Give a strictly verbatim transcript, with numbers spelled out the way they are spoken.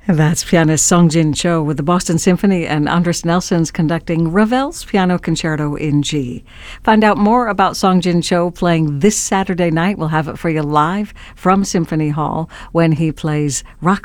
That's pianist Song Jin Cho with the Boston Symphony and Andres Nelson's conducting Ravel's Piano Concerto in G. Find out more about Song Jin Cho playing this Saturday night. We'll have it for you live from Symphony Hall when he plays Rock